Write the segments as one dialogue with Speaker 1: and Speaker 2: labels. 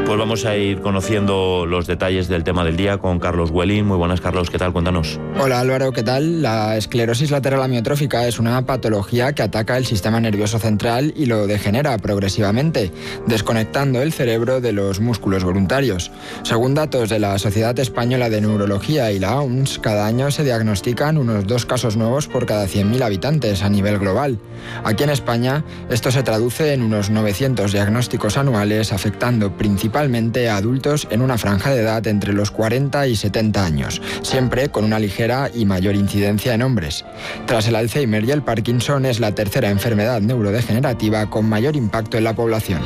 Speaker 1: Pues vamos a ir conociendo los detalles del tema del día con Carlos Güellín. Muy buenas, Carlos, ¿qué tal? Cuéntanos.
Speaker 2: Hola Álvaro, ¿qué tal? La esclerosis lateral amiotrófica es una patología que ataca el sistema nervioso central y lo degenera progresivamente, desconectando el cerebro de los músculos voluntarios. Según datos de la Sociedad Española de Neurología y la OMS, cada año se diagnostican unos 2 casos nuevos por cada 100.000 habitantes a nivel global. Aquí en España, esto se traduce en unos 900 diagnósticos anuales, afectando principalmente a adultos en una franja de edad entre los 40 y 70 años, siempre con una ligera y mayor incidencia en hombres. Tras el Alzheimer y el Parkinson, es la tercera enfermedad neurodegenerativa con mayor impacto en la población.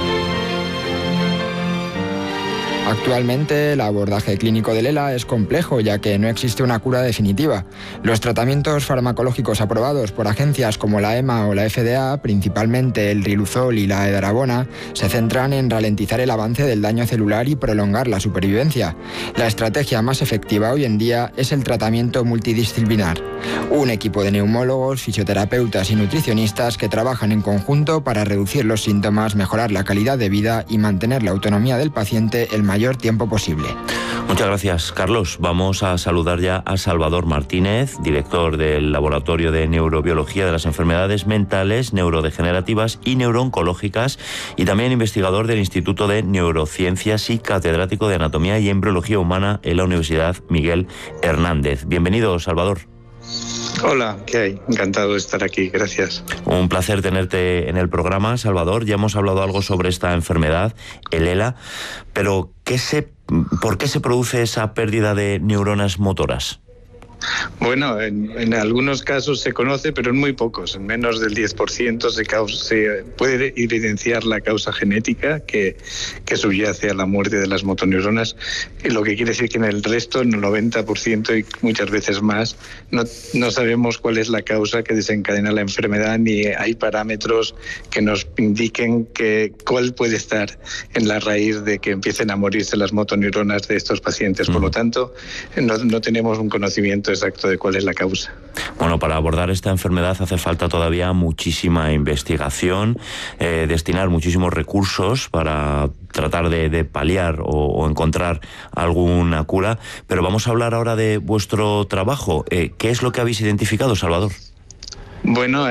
Speaker 2: Actualmente, el abordaje clínico del ELA es complejo, ya que no existe una cura definitiva. Los tratamientos farmacológicos aprobados por agencias como la EMA o la FDA, principalmente el riluzol y la edarabona, se centran en ralentizar el avance del daño celular y prolongar la supervivencia. La estrategia más efectiva hoy en día es el tratamiento multidisciplinar. Un equipo de neumólogos, fisioterapeutas y nutricionistas que trabajan en conjunto para reducir los síntomas, mejorar la calidad de vida y mantener la autonomía del paciente el mayor tiempo posible.
Speaker 1: Muchas gracias, Carlos. Vamos a saludar ya a Salvador Martínez, director del Laboratorio de Neurobiología de las Enfermedades Mentales, Neurodegenerativas y Neurooncológicas, y también investigador del Instituto de Neurociencias y catedrático de Anatomía y Embriología Humana en la Universidad Miguel Hernández. Bienvenido, Salvador.
Speaker 3: Hola, ¿qué hay? Encantado de estar aquí, gracias.
Speaker 1: Un placer tenerte en el programa, Salvador. Ya hemos hablado algo sobre esta enfermedad, el ELA, pero ¿por qué se produce esa pérdida de neuronas motoras?
Speaker 3: Bueno, en algunos casos se conoce, pero en muy pocos. En menos del 10% se puede evidenciar la causa genética que subyace a la muerte de las motoneuronas, lo que quiere decir que en el resto, en el 90% y muchas veces más, no sabemos cuál es la causa que desencadena la enfermedad, ni hay parámetros que nos indiquen cuál puede estar en la raíz de que empiecen a morirse las motoneuronas de estos pacientes. Por lo tanto, no tenemos un conocimiento exacto de cuál es la causa.
Speaker 1: Bueno, para abordar esta enfermedad hace falta todavía muchísima investigación, destinar muchísimos recursos para tratar de paliar o encontrar alguna cura, pero vamos a hablar ahora de vuestro trabajo. ¿Qué es lo que habéis identificado, Salvador?
Speaker 3: Bueno,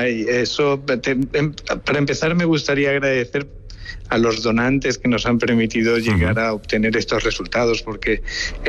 Speaker 3: para empezar me gustaría agradecer a los donantes que nos han permitido llegar a obtener estos resultados, porque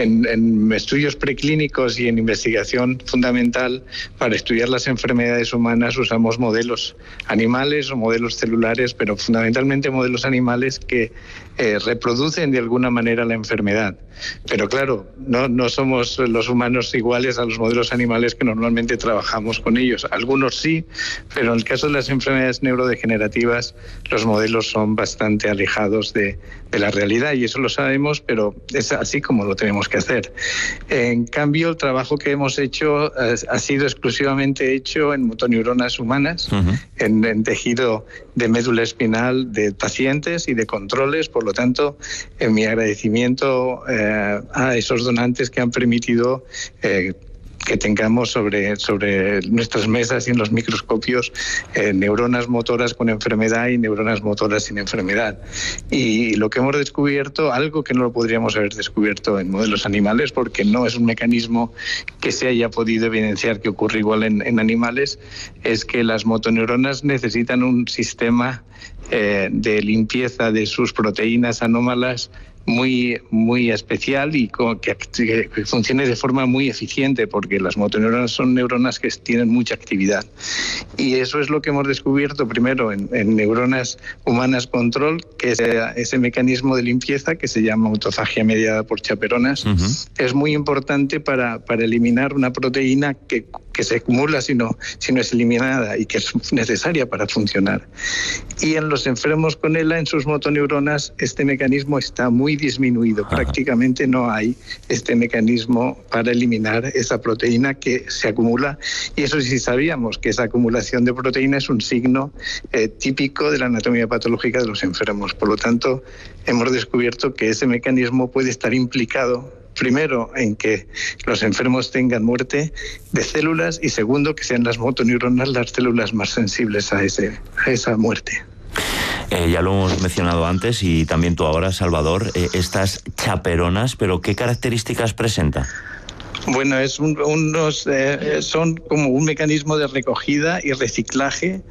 Speaker 3: en estudios preclínicos y en investigación fundamental para estudiar las enfermedades humanas usamos modelos animales o modelos celulares, pero fundamentalmente modelos animales que reproducen de alguna manera la enfermedad. Pero claro, no somos los humanos iguales a los modelos animales que normalmente trabajamos con ellos. Algunos sí, pero en el caso de las enfermedades neurodegenerativas los modelos son bastante alejados de la realidad, y eso lo sabemos, pero es así como lo tenemos que hacer. En cambio, el trabajo que hemos hecho ha sido exclusivamente hecho en motoneuronas humanas, en tejido de médula espinal de pacientes y de controles. Por lo tanto, mi agradecimiento a esos donantes que han permitido que tengamos sobre nuestras mesas y en los microscopios neuronas motoras con enfermedad y neuronas motoras sin enfermedad. Y lo que hemos descubierto, algo que no lo podríamos haber descubierto en modelos animales, porque no es un mecanismo que se haya podido evidenciar que ocurre igual en animales, es que las motoneuronas necesitan un sistema de limpieza de sus proteínas anómalas muy especial y que funcione de forma muy eficiente, porque las motoneuronas son neuronas que tienen mucha actividad. Y eso es lo que hemos descubierto primero en neuronas humanas control, que es ese mecanismo de limpieza que se llama autofagia mediada por chaperonas. Es muy importante para eliminar una proteína que se acumula si no es eliminada y que es necesaria para funcionar. Y en los enfermos con ELA, en sus motoneuronas, este mecanismo está muy disminuido. Prácticamente no hay este mecanismo para eliminar esa proteína que se acumula, y eso sí sabíamos, que esa acumulación de proteína es un signo típico de la anatomía patológica de los enfermos. Por lo tanto, hemos descubierto que ese mecanismo puede estar implicado, primero, en que los enfermos tengan muerte de células, y segundo, que sean las motoneuronas las células más sensibles a esa muerte.
Speaker 1: Ya lo hemos mencionado antes y también tú ahora, Salvador, estas chaperonas, pero ¿qué características presenta?
Speaker 3: Bueno, son como un mecanismo de recogida y reciclaje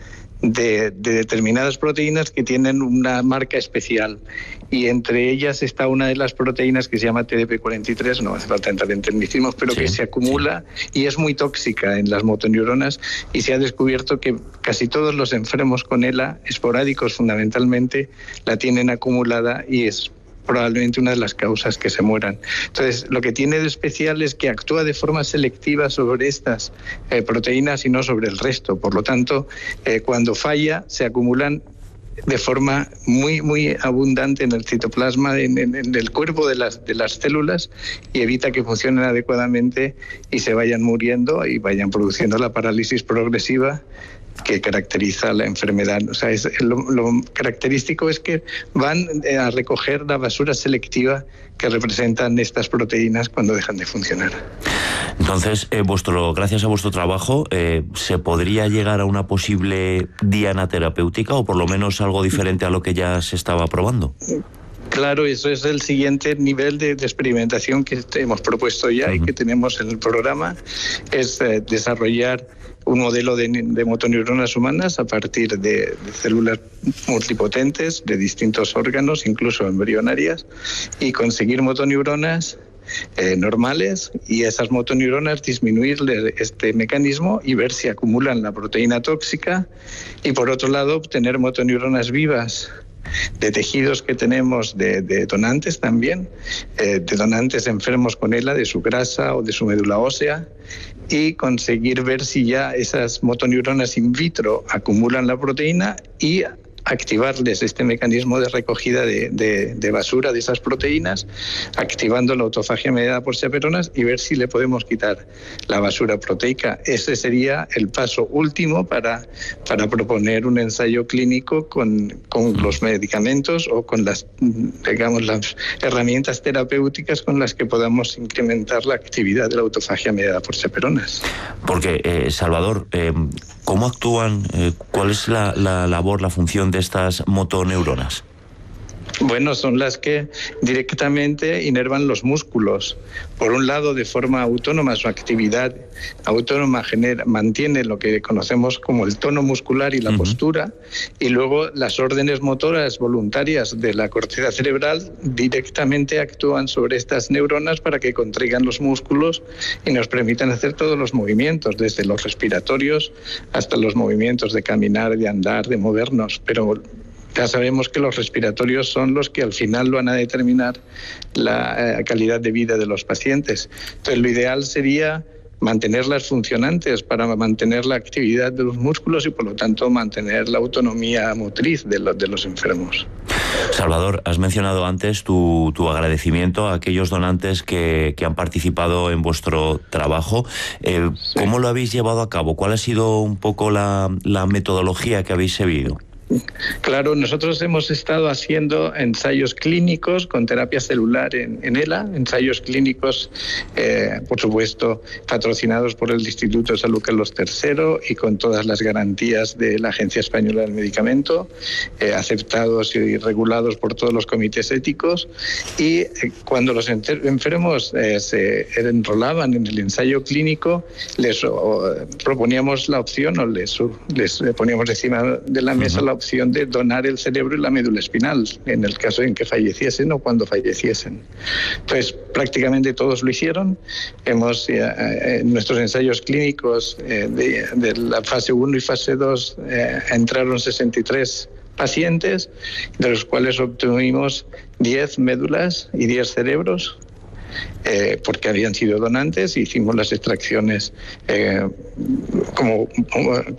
Speaker 3: de determinadas proteínas que tienen una marca especial, y entre ellas está una de las proteínas que se llama TDP43, no hace falta entrar en tecnicismos, pero que se acumula y es muy tóxica en las motoneuronas, y se ha descubierto que casi todos los enfermos con ELA, esporádicos fundamentalmente, la tienen acumulada y es probablemente una de las causas que se mueran. Entonces, lo que tiene de especial es que actúa de forma selectiva sobre estas proteínas y no sobre el resto. Por lo tanto, cuando falla, se acumulan de forma muy, muy abundante en el citoplasma, en el cuerpo de las células, y evita que funcionen adecuadamente y se vayan muriendo y vayan produciendo la parálisis progresiva que caracteriza la enfermedad. O sea, lo característico es que van a recoger la basura selectiva que representan estas proteínas cuando dejan de funcionar.
Speaker 1: Entonces, gracias a vuestro trabajo, ¿se podría llegar a una posible diana terapéutica o por lo menos algo diferente a lo que ya se estaba probando?
Speaker 3: Claro, eso es el siguiente nivel de experimentación que hemos propuesto ya y que tenemos en el programa, es desarrollar un modelo de motoneuronas humanas a partir de células multipotentes de distintos órganos, incluso embrionarias, y conseguir motoneuronas normales, y esas motoneuronas disminuirle este mecanismo y ver si acumulan la proteína tóxica, y por otro lado obtener motoneuronas vivas de tejidos que tenemos de donantes también, de donantes enfermos con ELA, de su grasa o de su médula ósea, y conseguir ver si ya esas motoneuronas in vitro acumulan la proteína y activarles este mecanismo de recogida de basura de esas proteínas, activando la autofagia mediada por chaperonas, y ver si le podemos quitar la basura proteica. Ese sería el paso último para proponer un ensayo clínico con los medicamentos o con las herramientas terapéuticas con las que podamos incrementar la actividad de la autofagia mediada por chaperonas.
Speaker 1: Porque, Salvador, ¿cómo actúan? ¿Cuál es la labor, la función de estas motoneuronas?
Speaker 3: Bueno, son las que directamente inervan los músculos. Por un lado, de forma autónoma, su actividad autónoma mantiene lo que conocemos como el tono muscular y la postura, y luego las órdenes motoras voluntarias de la corteza cerebral directamente actúan sobre estas neuronas para que contraigan los músculos y nos permitan hacer todos los movimientos, desde los respiratorios hasta los movimientos de caminar, de andar, de movernos, pero ya sabemos que los respiratorios son los que al final van a determinar la calidad de vida de los pacientes. Entonces, lo ideal sería mantenerlas funcionantes para mantener la actividad de los músculos y, por lo tanto, mantener la autonomía motriz de los enfermos.
Speaker 1: Salvador, has mencionado antes tu agradecimiento a aquellos donantes que han participado en vuestro trabajo. ¿Cómo lo habéis llevado a cabo? ¿Cuál ha sido un poco la metodología que habéis seguido?
Speaker 3: Claro, nosotros hemos estado haciendo ensayos clínicos con terapia celular en ELA, ensayos clínicos, por supuesto, patrocinados por el Instituto de Salud Carlos III y con todas las garantías de la Agencia Española del Medicamento, aceptados y regulados por todos los comités éticos, y cuando los enfermos se enrolaban en el ensayo clínico, les proponíamos la opción o les poníamos encima de la mesa la opción de donar el cerebro y la médula espinal en el caso en que falleciesen o cuando falleciesen. Entonces, prácticamente todos lo hicieron. Hemos, en nuestros ensayos clínicos de la fase 1 y fase 2, entraron 63 pacientes, de los cuales obtuvimos 10 médulas y 10 cerebros, porque habían sido donantes, e hicimos las extracciones como